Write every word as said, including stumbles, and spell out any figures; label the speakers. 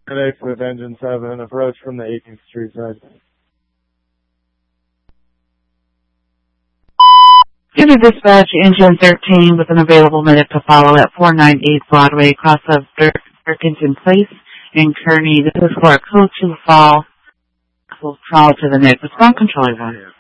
Speaker 1: Medics with engine seven, approach from the eighteenth Street side.
Speaker 2: Unit dispatch, engine thirteen with an available medic to follow at four ninety-eight Broadway, across of Birkington Place in Kearney. This is for a code two fall. We'll crawl to the next. Respond control one.